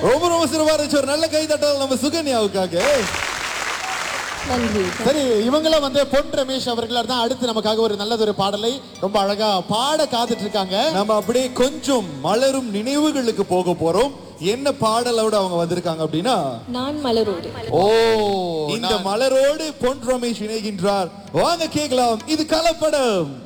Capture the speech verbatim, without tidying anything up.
ரொம்ப ரொம்ப சிறப்பா இருந்துச்சு. ஒரு நல்ல கை தட்டல் நம்ம சுகன்யாவுக்காக. நன்றி. சரி, இவங்களாம் வந்து பொன் ரமேஷ் அவர்கள் தான் அடுத்து நமக்காக ஒரு நல்லதொரு பாடலை ரொம்ப அழகா பாட காத்துட்டு இருக்காங்க. நம்ம அப்படியே கொஞ்சம் மலரும் நினைவுகளுக்கு போக போறோம். என்ன பாடலோட அவங்க வந்திருக்காங்க அப்படின்னா, நான் மலரோடு. ஓ, இந்த மலரோடு பொன் ரமேஷ் இணைகின்றார். வாங்க கேட்கலாம். இது கலப்படம்.